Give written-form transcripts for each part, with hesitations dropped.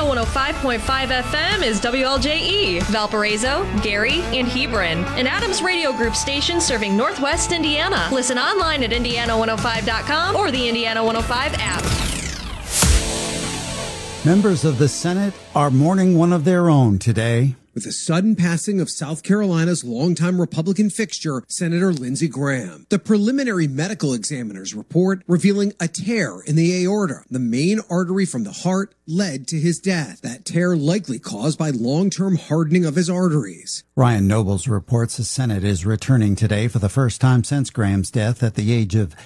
105.5 FM is WLJE, Valparaiso, Gary, and Hebron, an Adams Radio Group station serving Northwest Indiana. Listen online at Indiana105.com or the Indiana 105 app. Members of the Senate are mourning one of their own today. With the sudden passing of South Carolina's longtime Republican fixture, Senator Lindsey Graham. The preliminary medical examiner's report revealing a tear in the aorta, the main artery from the heart, led to his death. That tear likely caused by long-term hardening of his arteries. Ryan Nobles reports the Senate is returning today for the first time since Graham's death at the age of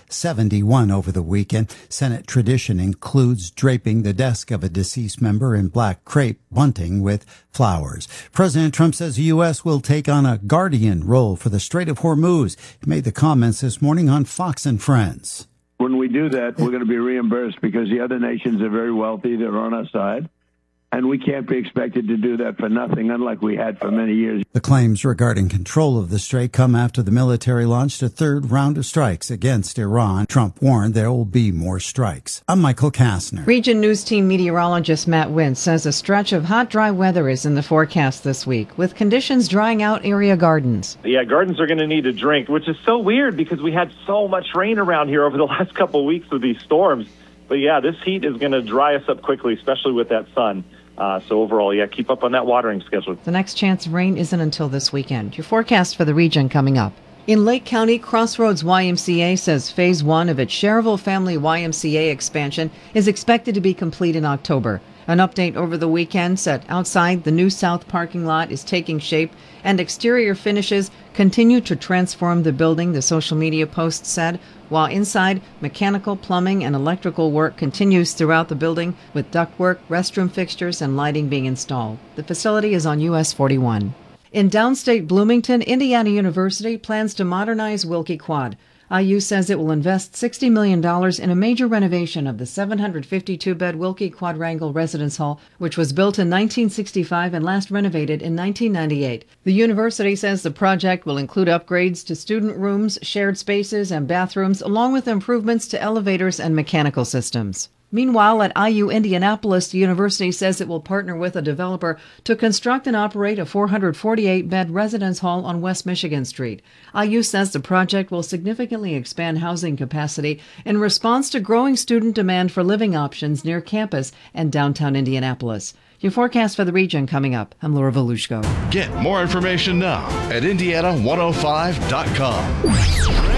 71 over the weekend. Senate tradition includes draping the desk of a deceased member in black crepe bunting with flowers. President Trump says the U.S. will take on a guardian role for the Strait of Hormuz. He made the comments this morning on Fox and Friends. When we do that, we're going to be reimbursed because the other nations are very wealthy. They're on our side. And we can't be expected to do that for nothing, unlike we had for many years. The claims regarding control of the strait come after the military launched a third round of strikes against Iran. Trump warned there will be more strikes. I'm Michael Kastner. Region News Team meteorologist Matt Wintz says a stretch of hot, dry weather is in the forecast this week, with conditions drying out area gardens. Yeah, gardens are going to need a drink, which is so weird because we had so much rain around here over the last couple of weeks with these storms. But yeah, this heat is going to dry us up quickly, especially with that sun. So overall, yeah, keep up on that watering schedule. The next chance of rain isn't until this weekend. Your forecast for the region coming up. In Lake County, Crossroads YMCA says Phase 1 of its Cherville Family YMCA expansion is expected to be complete in October. An update over the weekend said outside, the new south parking lot is taking shape and exterior finishes continue to transform the building, the social media post said, while inside, mechanical, plumbing, and electrical work continues throughout the building with ductwork, restroom fixtures, and lighting being installed. The facility is on US 41. In downstate Bloomington, Indiana University plans to modernize Wilkie Quad. IU says it will invest $60 million in a major renovation of the 752-bed Wilkie Quadrangle Residence Hall, which was built in 1965 and last renovated in 1998. The university says the project will include upgrades to student rooms, shared spaces, and bathrooms, along with improvements to elevators and mechanical systems. Meanwhile, at IU Indianapolis, the university says it will partner with a developer to construct and operate a 448-bed residence hall on West Michigan Street. IU says the project will significantly expand housing capacity in response to growing student demand for living options near campus and downtown Indianapolis. Your forecast for the region coming up. I'm Laura Volushko. Get more information now at Indiana105.com.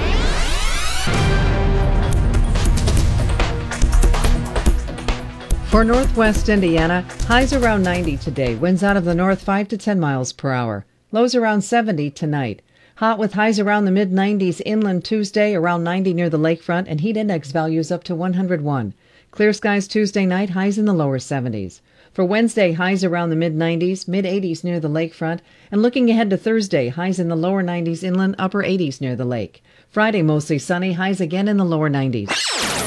For northwest Indiana, highs around 90 today, winds out of the north 5 to 10 miles per hour. Lows around 70 tonight. Hot with highs around the mid-90s inland Tuesday, around 90 near the lakefront, and heat index values up to 101. Clear skies Tuesday night, highs in the lower 70s. For Wednesday, highs around the mid-90s, mid-80s near the lakefront, and looking ahead to Thursday, highs in the lower 90s inland, upper 80s near the lake. Friday, mostly sunny, highs again in the lower 90s.